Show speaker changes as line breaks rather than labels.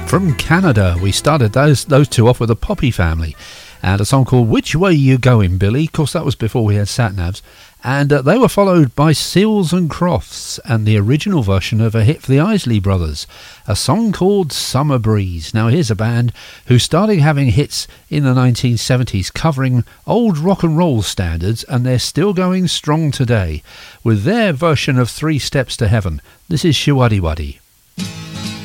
From Canada, we started those two off with the Poppy Family and a song called Which Way You Going, Billy? Of course, that was before we had sat-navs. And they were followed by Seals and Crofts and the original version of a hit for the Isley Brothers, a song called Summer Breeze. Now, here's a band who started having hits in the 1970s covering old rock and roll standards, and they're still going strong today with their version of Three Steps to Heaven. This is Showaddywaddy.